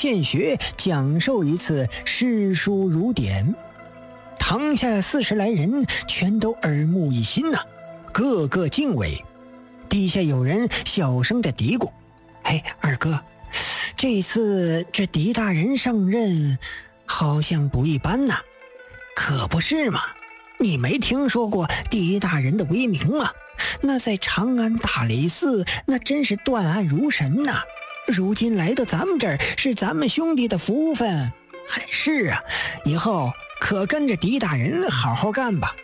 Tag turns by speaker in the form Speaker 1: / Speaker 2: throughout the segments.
Speaker 1: 献血讲授一次诗书儒典。堂下40来人全都耳目一新呐，个个敬畏。底下有人小声的嘀咕：“嘿，二哥，这次这狄大人上任好像不一般呐。”“可不是嘛，你没听说过狄大人的威名吗？那在长安大理寺那真是断案如神呐。如今来到咱们这儿是咱们兄弟的福分。是啊，以后可跟着狄大人好好干吧。”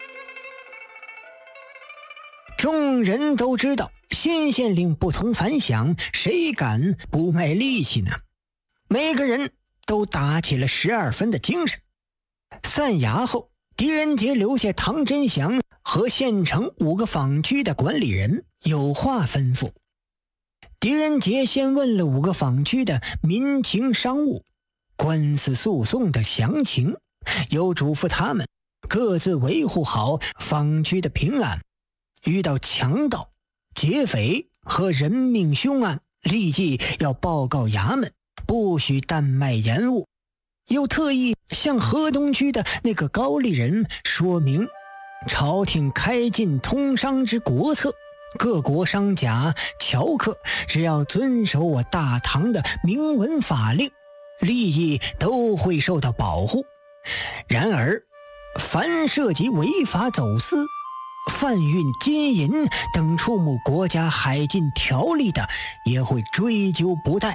Speaker 1: 众人都知道新县令不同凡响，谁敢不卖力气呢？每个人都打起了12分的精神。散衙后，狄仁杰留下唐真祥和县城5个坊区的管理人有话吩咐。狄仁杰先问了5个坊区的民情商务、官司诉讼的详情，又嘱咐他们各自维护好坊区的平安，遇到强盗、劫匪和人命凶案，立即要报告衙门，不许怠慢延误。又特意向河东区的那个高丽人说明朝廷开禁通商之国策，各国商贾、樵客只要遵守我大唐的明文法令，利益都会受到保护。然而凡涉及违法走私、贩运金银等触目国家海禁条例的，也会追究不贷。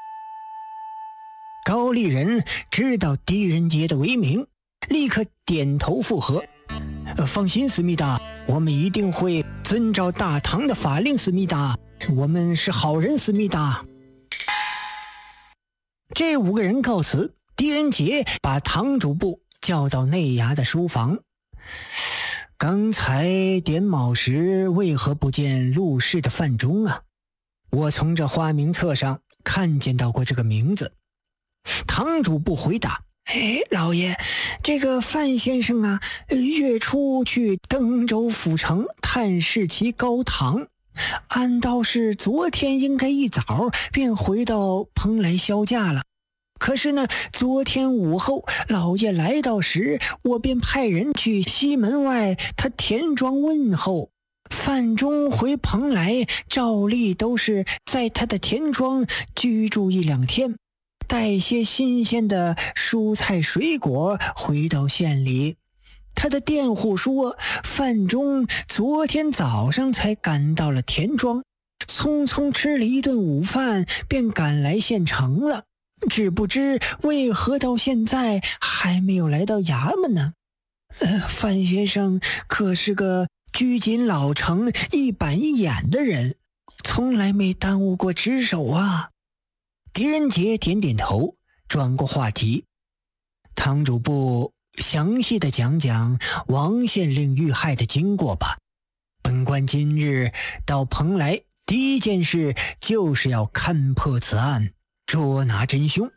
Speaker 1: 高丽人知道狄仁杰的威名，立刻点头附和：“放心，思密达，我们一定会遵照大唐的法令，思密达，我们是好人，思密达。”这5个人告辞，狄仁杰把堂主簿叫到内衙的书房。“刚才点卯时为何不见陆氏的范中啊？我从这花名册上看见到过这个名字。”堂主簿回答：“老爷，这个范先生啊，月初去登州府城探视其高堂，按道是昨天应该一早便回到蓬莱销假了。可是呢，昨天午后老爷来到时，我便派人去西门外他田庄问候。范中回蓬莱，照例都是在他的田庄居住1、2天，带些新鲜的蔬菜水果回到县里。他的佃户说，范中昨天早上才赶到了田庄，匆匆吃了一顿午饭，便赶来县城了。只不知为何到现在还没有来到衙门呢？范先生可是个拘谨老成、一板一眼的人，从来没耽误过职守啊。”狄仁杰点点头，转过话题：“堂主簿详细的讲讲王县令遇害的经过吧。本官今日到蓬莱，第一件事就是要勘破此案，捉拿真凶。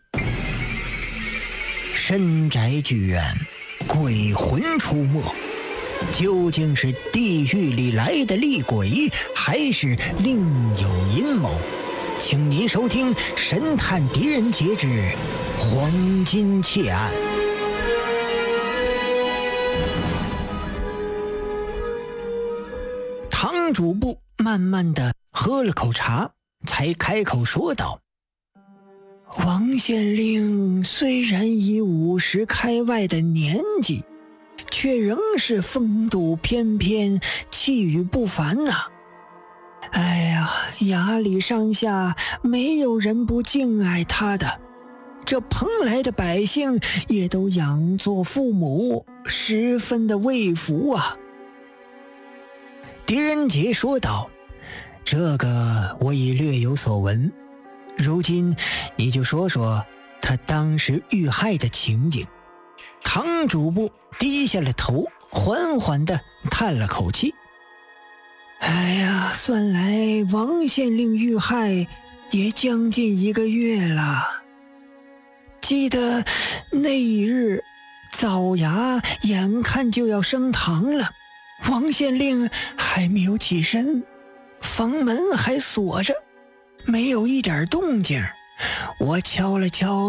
Speaker 1: 深宅剧院，鬼魂出没，究竟是地狱里来的厉鬼，还是另有阴谋？请您收听《神探狄仁杰之黄金窃案》。”堂主簿慢慢的喝了口茶，才开口说道：“王县令虽然已50开外的年纪，却仍是风度翩翩，气宇不凡啊。哎呀，衙里上下没有人不敬爱他的，这蓬莱的百姓也都仰作父母，十分的畏服啊。”狄仁杰说道：“这个我已略有所闻，如今你就说说他当时遇害的情景。”堂主簿低下了头，缓缓地叹了口气：“哎呀，算来王县令遇害也将近1个月了。记得那一日早衙眼看就要升堂了，王县令还没有起身，房门还锁着，没有一点动静。我敲了敲